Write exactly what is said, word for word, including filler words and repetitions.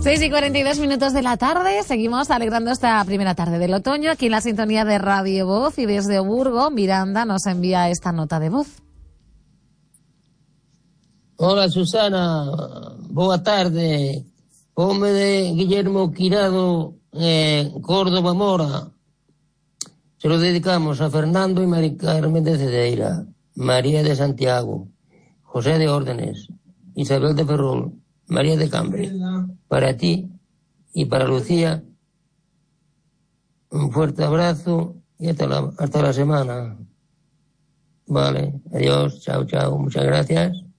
seis y cuarenta y dos minutos de la tarde, seguimos alegrando esta primera tarde del otoño aquí en la sintonía de Radio Voz, y desde Oburgo, Miranda nos envía esta nota de voz. Hola Susana, boa tarde. Home de Guillermo Quirado, eh, Córdoba Mora. Se lo dedicamos a Fernando y Mari Carmen de Cedeira, María de Santiago, José de Órdenes, Isabel de Ferrol, María de Cambre. Para ti y para Lucía, un fuerte abrazo y hasta la, hasta la semana. Vale, adiós, chao, chao, muchas gracias.